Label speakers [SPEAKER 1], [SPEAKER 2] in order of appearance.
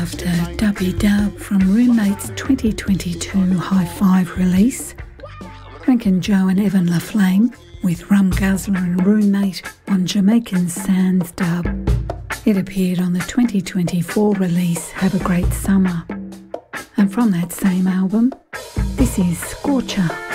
[SPEAKER 1] after Dubby Dub from Roommate's 2022 High Five release. Frank Joe and Evan LaFlame with Rum Guzzler and Roommate on Jamaican Sands dub. It appeared on the 2024 release Have a Great Summer. And from that same album, this is Scorcher.